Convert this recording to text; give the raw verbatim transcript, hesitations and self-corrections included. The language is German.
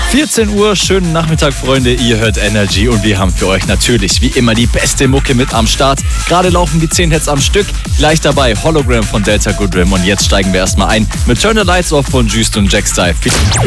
vierzehn Uhr, schönen Nachmittag, Freunde. Ihr hört Energy und wir haben für euch natürlich wie immer die beste Mucke mit am Start. Gerade laufen die zehn Hits am Stück. Gleich dabei Hologram von Delta Goodrem und jetzt steigen wir erstmal ein mit Turn the Lights Off von Juiced und Jack Style.